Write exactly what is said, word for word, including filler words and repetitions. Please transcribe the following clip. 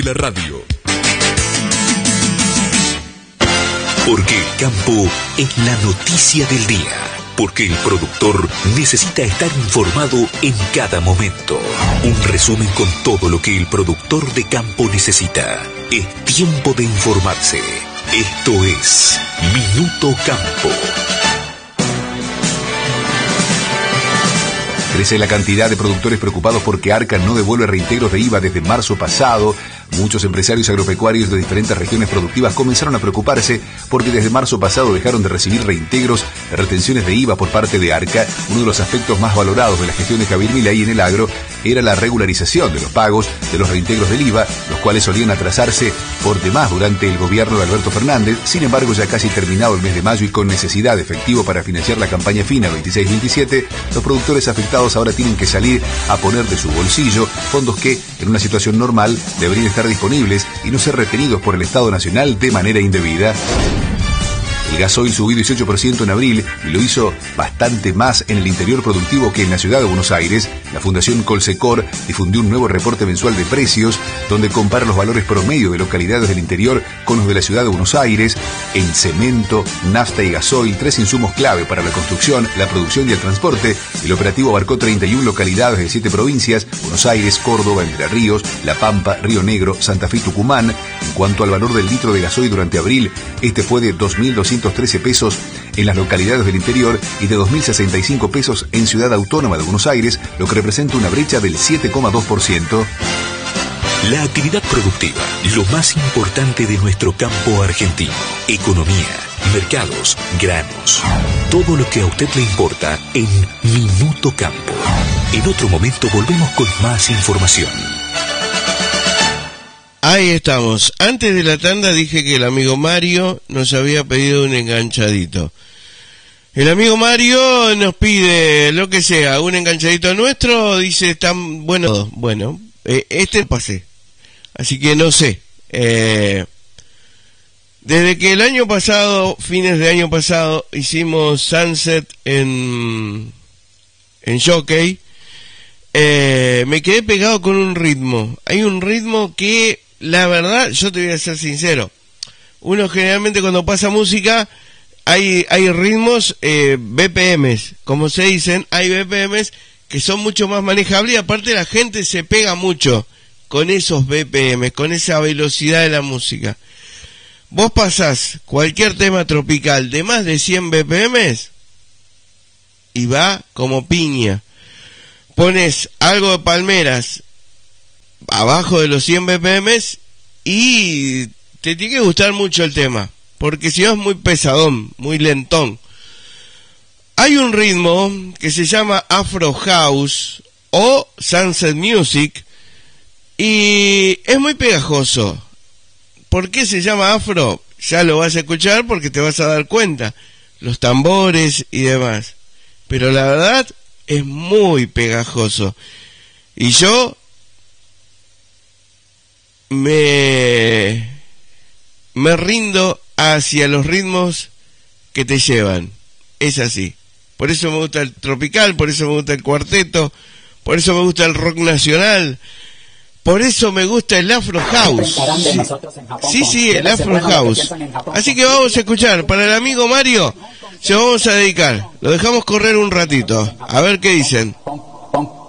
La radio. Porque el campo es la noticia del día. Porque el productor necesita estar informado en cada momento. Un resumen con todo lo que el productor de campo necesita. Es tiempo de informarse. Esto es Minuto Campo. Crece la cantidad de productores preocupados porque Arca no devuelve reintegros de I V A desde marzo pasado. Muchos empresarios agropecuarios de diferentes regiones productivas comenzaron a preocuparse porque desde marzo pasado dejaron de recibir reintegros de retenciones de I V A por parte de Arca. Uno de los aspectos más valorados de la gestión de Javier Milei en el agro era la regularización de los pagos de los reintegros del I V A, los cuales solían atrasarse por demás durante el gobierno de Alberto Fernández. Sin embargo, ya casi terminado el mes de mayo y con necesidad de efectivo para financiar la campaña fina veintiséis veintisiete, los productores afectados ahora tienen que salir a poner de su bolsillo fondos que, en una situación normal, deberían estar disponibles y no ser retenidos por el Estado Nacional de manera indebida. El gasoil subió dieciocho por ciento en abril y lo hizo bastante más en el interior productivo que en la ciudad de Buenos Aires. La Fundación Colsecor difundió un nuevo reporte mensual de precios donde compara los valores promedio de localidades del interior con los de la ciudad de Buenos Aires en cemento, nafta y gasoil, tres insumos clave para la construcción, la producción y el transporte. El operativo abarcó treinta y una localidades de siete provincias: Buenos Aires, Córdoba, Entre Ríos, La Pampa, Río Negro, Santa Fe y Tucumán. En cuanto al valor del litro de gasoil durante abril, este fue de dos mil doscientos trece pesos en las localidades del interior y de dos mil sesenta y cinco pesos en Ciudad Autónoma de Buenos Aires, lo que representa una brecha del siete coma dos por ciento. La actividad productiva, lo más importante de nuestro campo argentino. Economía, mercados, granos. Todo lo que a usted le importa en Minuto Campo. En otro momento volvemos con más información. Ahí estamos. Antes de la tanda dije que el amigo Mario nos había pedido un enganchadito. El amigo Mario nos pide lo que sea, un enganchadito nuestro, dice, están bueno, bueno, eh, este pasé. Así que no sé. Eh, desde que el año pasado, fines de año pasado, hicimos Sunset en, en Jockey, eh, me quedé pegado con un ritmo. Hay un ritmo que, la verdad, yo te voy a ser sincero, uno generalmente cuando pasa música hay hay ritmos, eh, B P Ms, como se dicen, hay B P Ms que son mucho más manejables y aparte la gente se pega mucho con esos B P Ms, con esa velocidad de la música. Vos pasás cualquier tema tropical de más de cien B P Ms y va como piña. Pones algo de palmeras abajo de los cien B P Ms y te tiene que gustar mucho el tema, porque si no es muy pesadón, muy lentón. Hay un ritmo que se llama Afro House o Sunset Music y es muy pegajoso. ¿Por qué se llama Afro? Ya lo vas a escuchar porque te vas a dar cuenta, los tambores y demás. Pero la verdad es muy pegajoso. Y yo me me rindo hacia los ritmos que te llevan. Es así. Por eso me gusta el tropical, por eso me gusta el cuarteto, por eso me gusta el rock nacional, por eso me gusta el Afro House. Sí, sí, el Afro House. Así que vamos a escuchar, para el amigo Mario, se lo vamos a dedicar. Lo dejamos correr un ratito, a ver qué dicen.